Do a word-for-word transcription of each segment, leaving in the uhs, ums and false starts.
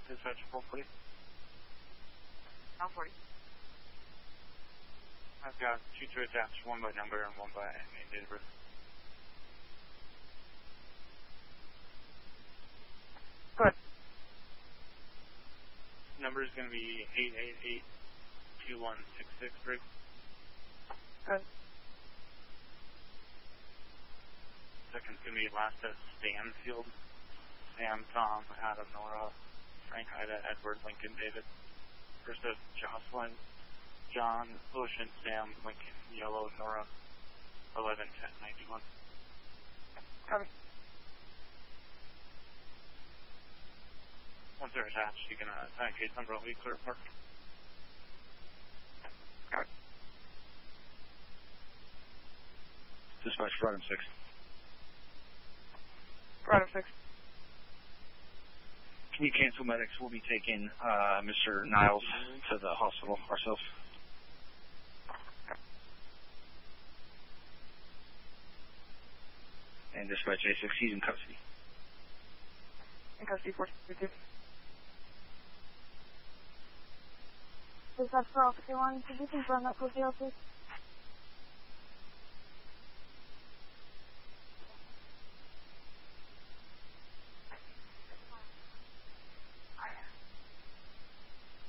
Dispatch four forty. four forty. I've got two to attach, one by number and one by name, date of birth. Go ahead. Number is going to be eight eight eight two one six six, Briggs. Go ahead. Second's going to be last at Stanfield. Sam, Tom, Adam, Nora, Frank, Ida, Edward, Lincoln, David. First of Jocelyn, John, Ocean, Sam, Lincoln, Yellow, Nora, eleven ten ninety-one. Copy. Once they're attached, you can uh, sign case number will be clear park. Copy. Dispatch for item six. For item six. Can you cancel medics? We'll be taking uh, Mister Niles to the hospital ourselves. And dispatch A six, he's in custody. In custody four two. Dispatch for Officer one, could you confirm that for zero please?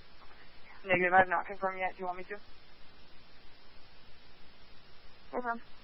Negative, I have not confirmed yet. Do you want me to? Confirm.